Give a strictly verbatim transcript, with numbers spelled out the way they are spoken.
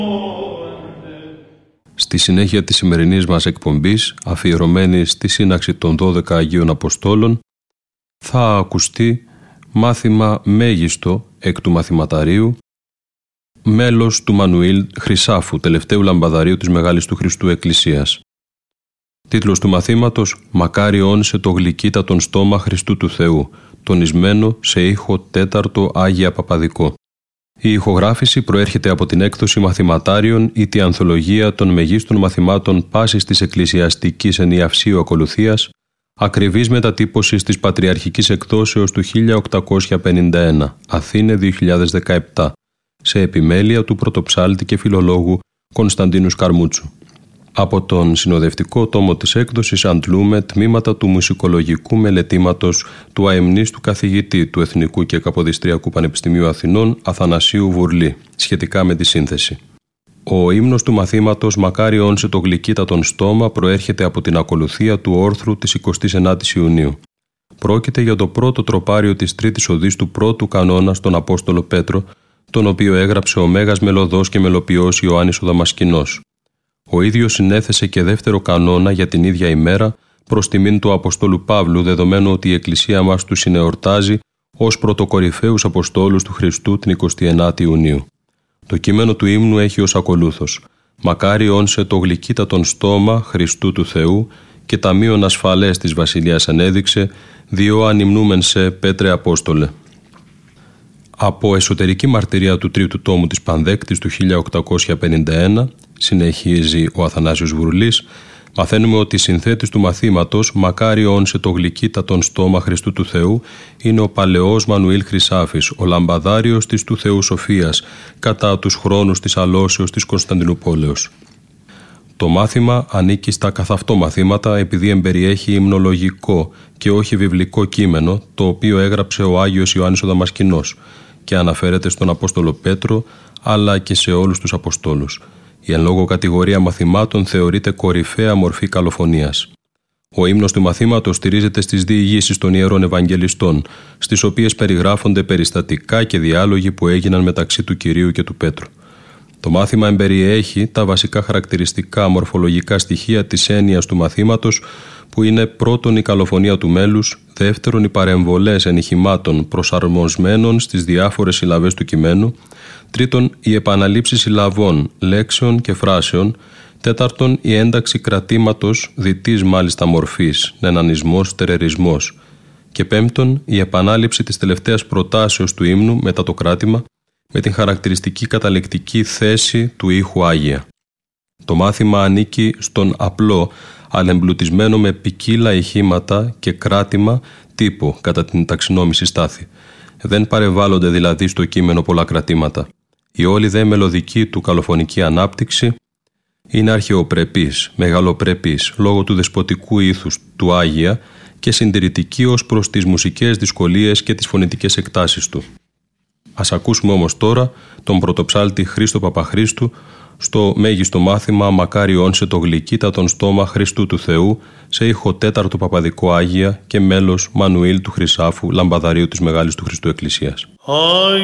Στη συνέχεια της σημερινής μας εκπομπής, αφιερωμένη στη σύναξη των δώδεκα Αγίων Αποστόλων, θα ακουστεί μάθημα μέγιστο εκ του μαθηματαρίου, μέλος του Μανουήλ Χρυσάφου, τελευταίου λαμπαδαρίου της Μεγάλης του Χριστού Εκκλησίας. Τίτλος του μαθήματος «Μακάριον σε το γλυκύτατον στόμα Χριστού του Θεού», τονισμένο σε ήχο τέταρτο Άγια Παπαδικό. Η ηχογράφηση προέρχεται από την έκδοση Μαθηματάριων ή τη ανθολογία των μεγίστων μαθημάτων πάσης της εκκλησιαστικής ενιαυσίου ακολουθίας, ακριβής μετατύπωσης της Πατριαρχικής Εκδόσεως του χίλια οκτακόσια πενήντα ένα, Αθήνε δύο χιλιάδες δεκαεπτά, σε επιμέλεια του πρωτοψάλτη και φιλολόγου Κωνσταντίνου Σκαρμούτσου. Από τον συνοδευτικό τόμο της έκδοσης αντλούμε τμήματα του μουσικολογικού μελετήματος του αειμνίστου καθηγητή του Εθνικού και Καποδιστριακού Πανεπιστημίου Αθηνών Αθανασίου Βουρλή, σχετικά με τη σύνθεση. Ο ύμνος του μαθήματος «Μακάριον σε το γλυκύτατον στόμα» προέρχεται από την ακολουθία του όρθρου της εικοστής ενάτης Ιουνίου. Πρόκειται για το πρώτο τροπάριο της τρίτης οδής του πρώτου κανόνα στον Απόστολο Πέτρο, τον οποίο έγραψε ο Μέγας Μελωδός και Μελοποιός Ιωάννης ο Δαμασκηνός. Ο ίδιος συνέθεσε και δεύτερο κανόνα για την ίδια ημέρα προς τιμήν του Αποστόλου Παύλου, δεδομένου ότι η Εκκλησία μας του συνεορτάζει ως πρωτοκορυφαίους Αποστόλους του Χριστού την εικοστή ενάτη Ιουνίου. Το κείμενο του ύμνου έχει ως ακολούθος: «Μακάριον σε το γλυκύτατον στόμα Χριστού του Θεού και ταμείον ασφαλές της Βασιλείας ανέδειξε, διό ανυμνούμεν σε Πέτρε Απόστολε». Από εσωτερική μαρτυρία του τρίτου τόμου της Πανδέκτης του χίλια οκτακόσια πενήντα ένα, συνεχίζει ο Αθανάσιος Βουρλής, μαθαίνουμε ότι συνθέτης του μαθήματος «Μακάριον σε το γλυκύτατον στόμα Χριστού του Θεού» είναι ο παλαιός Μανουήλ Χρυσάφης, ο λαμπαδάριος της του Θεού Σοφίας, κατά τους χρόνους της αλώσεως της Κωνσταντινούπολεως. Το μάθημα ανήκει στα καθ' αυτό μαθήματα επειδή εμπεριέχει υμνολογικό και όχι βιβλικό κείμενο, το οποίο έγραψε ο Άγιος Ιωάννης ο Δαμασκηνός και αναφέρεται στον Απόστολο Πέτρο αλλά και σε όλους τους Αποστόλους. Η εν λόγω κατηγορία μαθημάτων θεωρείται κορυφαία μορφή καλοφωνίας. Ο ύμνος του μαθήματος στηρίζεται στις διηγήσεις των Ιερών Ευαγγελιστών, στις οποίες περιγράφονται περιστατικά και διάλογοι που έγιναν μεταξύ του Κυρίου και του Πέτρου. Το μάθημα εμπεριέχει τα βασικά χαρακτηριστικά μορφολογικά στοιχεία της έννοιας του μαθήματος, που είναι πρώτον η καλοφωνία του μέλους, δεύτερον οι παρεμβολές ενηχημάτων προσαρμοσμένων στις διάφορες συλλαβές του κειμένου, τρίτον η επαναλήψη συλλαβών, λέξεων και φράσεων, τέταρτον η ένταξη κρατήματος διτής μάλιστα μορφής, νενανισμός, τερερισμός, και πέμπτον η επανάληψη της τελευταίας προτάσεως του ύμνου μετά το κράτημα, με την χαρακτηριστική καταλεκτική θέση του ήχου Άγια. Το μάθημα ανήκει στον απλό, αλλά εμπλουτισμένο με ποικίλα ηχήματα και κράτημα τύπο κατά την ταξινόμηση στάθη. Δεν παρεβάλλονται δηλαδή στο κείμενο πολλά κρατήματα. Η όλη δε μελωδική του καλοφωνική ανάπτυξη είναι αρχαιοπρεπής, μεγαλοπρεπής, λόγω του δεσποτικού ήθους του Άγια και συντηρητική ως προς τις μουσικές δυσκολίες και τις φωνητικές εκτάσεις του. Ας ακούσουμε όμως τώρα τον πρωτοψάλτη Χρήστο Παπαχρήστου στο μέγιστο μάθημα «Μακάριον σε το γλυκύτατον στόμα Χριστού του Θεού» σε ήχο τέταρτο Παπαδικό Άγια και μέλος Μανουήλ του Χρυσάφου, λαμπαδαρίου της Μεγάλης του Χριστού Εκκλησίας.